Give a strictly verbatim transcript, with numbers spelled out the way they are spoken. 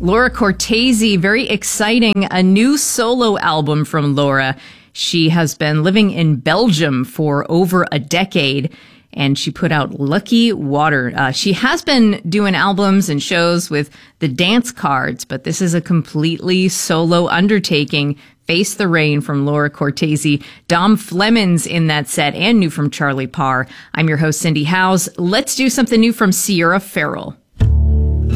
Laura Cortese, very exciting, a new solo album from Laura. She has been living in Belgium for over a decade, and she put out Lucky Water. Uh, she has been doing albums and shows with the Dance Cards, but this is a completely solo undertaking. Face the Rain from Laura Cortese. Dom Flemons in that set, and new from Charlie Parr. I'm your host, Cindy Howes. Let's do something new from Sierra Farrell.